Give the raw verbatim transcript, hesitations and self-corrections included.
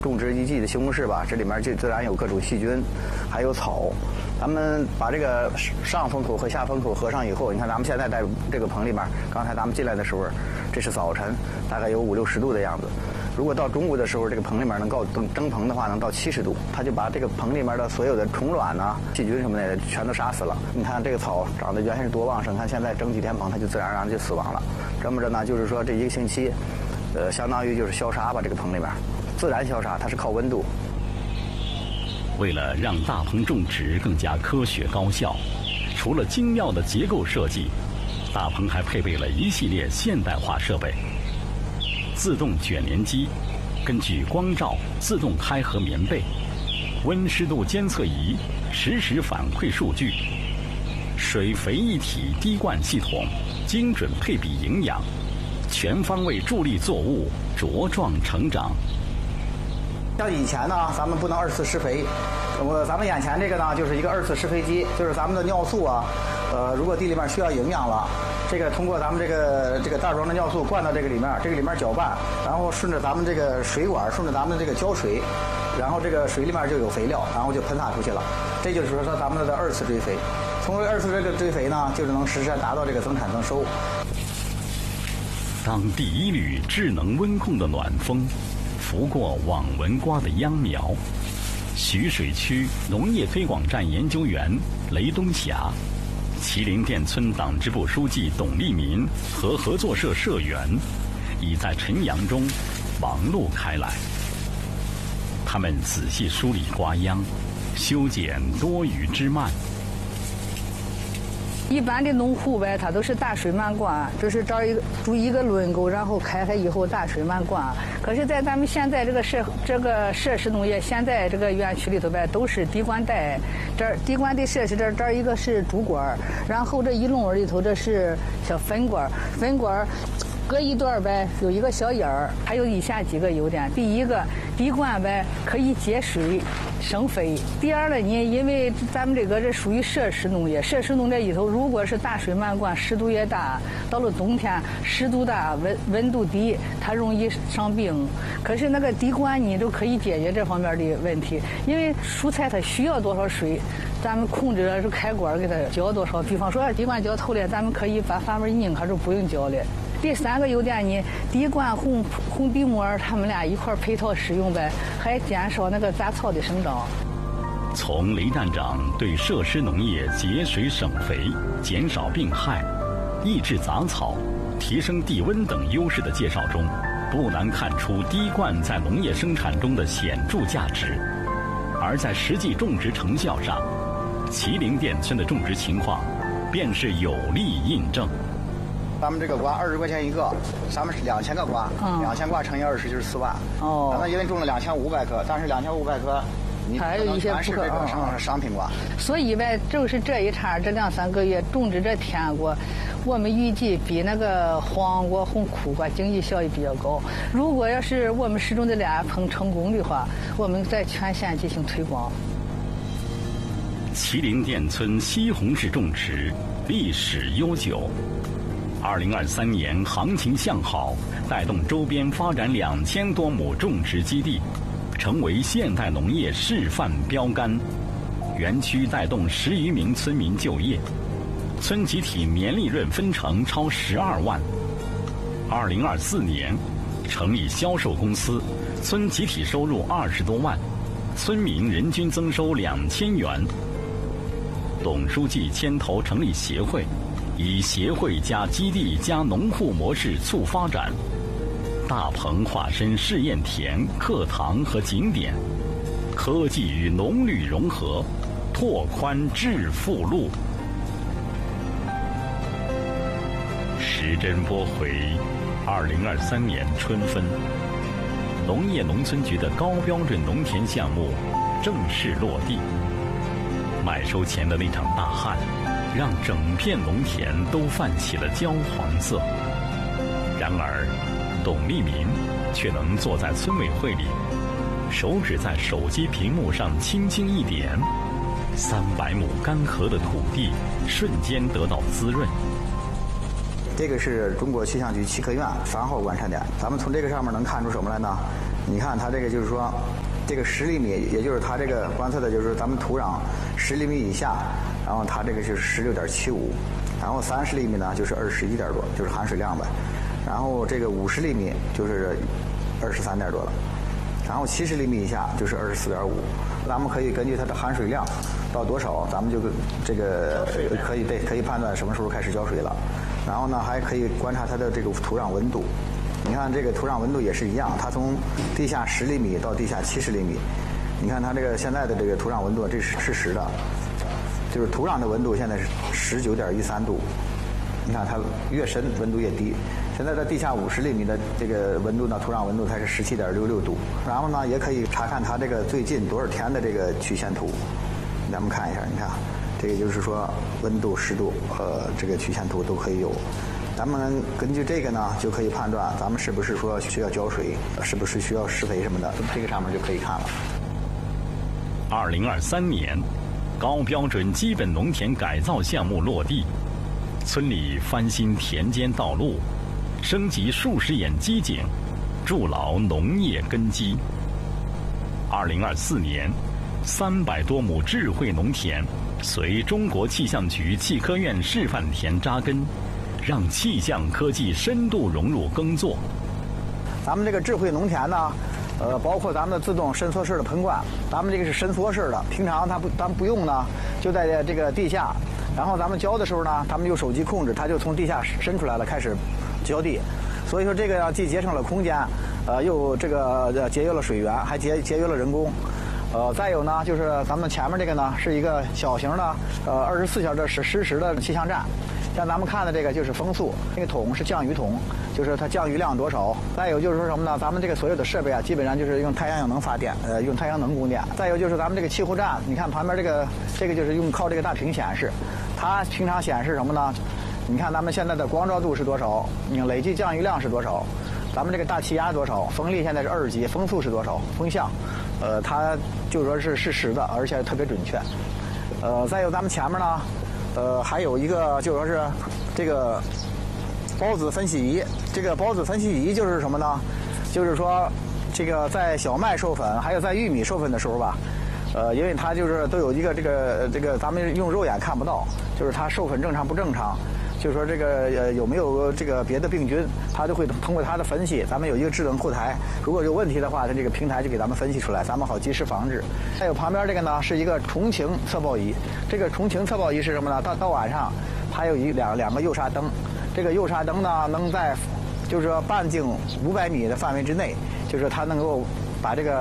种植一季的西红柿吧，这里面就自然有各种细菌，还有草。咱们把这个上风口和下风口合上以后，你看咱们现在在这个棚里面，刚才咱们进来的时候，这是早晨，大概有五六十度的样子。如果到中午的时候，这个棚里面能够蒸蒸棚的话，能到七十度，它就把这个棚里面的所有的虫卵呐、细菌什么的全都杀死了。你看这个草长得原先是多旺盛，看现在蒸几天棚，它就自然而然就死亡了。这么着呢，就是说这一个星期，呃，相当于就是消杀吧，这个棚里面。自然消杀，它是靠温度。 为了让大棚种植更加科学高效，除了精妙的结构设计，大棚还配备了一系列现代化设备：自动卷帘机，根据光照自动开合棉被；温湿度监测仪，实时反馈数据；水肥一体滴灌系统，精准配比营养，全方位助力作物茁壮成长。 像以前呢，咱们不能二次施肥，我咱们眼前这个呢，就是一个二次施肥机，就是咱们的尿素啊，呃，如果地里面需要营养了，这个通过咱们这个这个袋装的尿素灌到这个里面，这个里面搅拌，然后顺着咱们这个水管，顺着咱们这个浇水，然后这个水里面就有肥料，然后就喷洒出去了。这就是说咱们的二次追肥。通过二次这个追肥呢，就是能实现达到这个增产增收。 当第一缕智能温控的暖风拂过网纹瓜的秧苗，徐水区农业推广站研究员雷东霞、麒麟店村党支部书记董立民和合作社社员已在晨阳中忙碌开来。他们仔细梳理瓜秧，修剪多余枝蔓。 一般的农户呗，他都是大水漫灌，就是找一个筑一个轮沟，然后开开以后大水漫灌。可是，在咱们现在这个设这个设施农业，现在这个园区里头呗，都是滴灌带。这儿滴灌的设施，这儿这儿一个是主管，然后这一垄里头这是小分管，分管隔一段呗有一个小眼儿，还有以下几个优点：第一个，滴灌呗可以节水生肥；第二呢，你因为咱们这个这属于设施农业，设施农业里头如果是大水漫灌，湿度也大，到了冬天湿度大、温温度低，它容易伤病。可是那个滴灌你都可以解决这方面的问题，因为蔬菜它需要多少水，咱们控制了是开管给它浇多少。比方说滴灌浇透了，咱们可以把阀门拧开就不用浇了。第三个优点呢，滴灌红红地膜，他们俩一块配套使用呗，还减少那个杂草的生长。 从雷站长对设施农业节水省肥、减少病害、抑制杂草、提升地温等优势的介绍中，不难看出滴灌在农业生产中的显著价值。而在实际种植成效上，麒麟店村的种植情况便是有力印证。 咱们这个瓜二十块钱一个，咱们是两千个瓜，两千瓜乘以二十就是四万。哦，咱们因为种了两千五百棵，但是两千五百棵，你还有一些全是这个商商品瓜。 所以呗，就是这一茬这两三个月种植这甜瓜，我们预计比那个黄瓜、红苦瓜经济效益比较高。如果要是我们始终这俩棚成功的话，我们在全县进行推广。 麒麟店村西红柿种植历史悠久。二零二三年行情向好，带动周边发展两千多亩种植基地，成为现代农业示范标杆。园区带动十余名村民就业，村集体年利润分成超十二万。二零二四年，成立销售公司，村集体收入二十多万，村民人均增收两千元。董书记牵头成立协会。以协会加基地加农户模式促发展，大棚化身试验田、课堂和景点，科技与农旅融合，拓宽致富路。时针拨回二零二三年春分，农业农村局的高标准农田项目正式落地。买收前的那场大旱，让整片农田都泛起了焦黄色。然而，董立民却能坐在村委会里，手指在手机屏幕上轻轻一点，三百亩干涸的土地瞬间得到滋润。 这个是中国气象局七科院三号观测点，咱们从这个上面能看出什么来呢？ 你看它这个就是说，这个十厘米，也就是它这个观测的就是咱们土壤十厘米以下，然后它这个就是十六点七五，然后三十厘米呢就是二十一点多，就是含水量呗。然后这个五十厘米就是二十三点多了，然后七十厘米以下就是二十四点五。咱们可以根据它的含水量到多少，咱们就这个可以对可以判断什么时候开始浇水了。然后呢，还可以观察它的这个土壤温度。你看这个土壤温度也是一样，它从地下十厘米到地下七十厘米。你看它这个现在的这个土壤温度，这是是实的，就是土壤的温度现在是十九点一三度。你看它越深温度越低。现在在地下五十厘米的这个温度呢，土壤温度才是十七点六六度。然后呢，也可以查看它这个最近多少天的这个曲线图。咱们看一下，你看，这个就是说温度、湿度，呃，这个曲线图都可以有。咱们根据这个呢，就可以判断咱们是不是说需要浇水，是不是需要施肥什么的，这个上面就可以看了。 二零二三年，高标准基本农田改造项目落地，村里翻新田间道路，升级数十眼机井，筑牢农业根基。二零二四年，三百多亩智慧农田随中国气象局气科院示范田扎根，让气象科技深度融入耕作。 咱们这个智慧农田呢，呃，包括咱们的自动伸缩式的喷灌，咱们这个是伸缩式的，平常它不咱们不用呢，就在这个地下，然后咱们浇的时候呢，咱们用手机控制，它就从地下伸出来了，开始浇地。所以说这个既节省了空间，呃，又这个节约了水源，还节节约了人工。呃，再有呢，就是咱们前面这个呢是一个小型的呃二十四小时实实时的气象站。像咱们看的这个就是风速，那个桶是降雨桶，就是它降雨量多少。再有就是说什么呢？咱们这个所有的设备啊，基本上就是用太阳能发电，呃，用太阳能供电。再有就是咱们这个气候站，你看旁边这个这个就是用靠这个大屏显示，它平常显示什么呢？你看咱们现在的光照度是多少？你累计降雨量是多少？咱们这个大气压多少？风力现在是二级，风速是多少？风向，呃，它就说是是实的，而且特别准确。呃，再有咱们前面呢。呃，还有一个就说是这个孢子分析仪，这个孢子分析仪就是什么呢？就是说这个在小麦授粉还有在玉米授粉的时候吧，呃，因为它就是都有一个这个这个咱们用肉眼看不到，就是它授粉正常不正常。就是说这个呃有没有这个别的病菌，它就会通过它的分析，咱们有一个智能后台，如果有问题的话，它这个平台就给咱们分析出来，咱们好及时防治。还有旁边这个呢是一个重晴测报仪，这个重晴测报仪是什么呢？到到晚上，它有一两两个右刹灯，这个右刹灯呢能在就是说半径五百米的范围之内，就是它能够把这个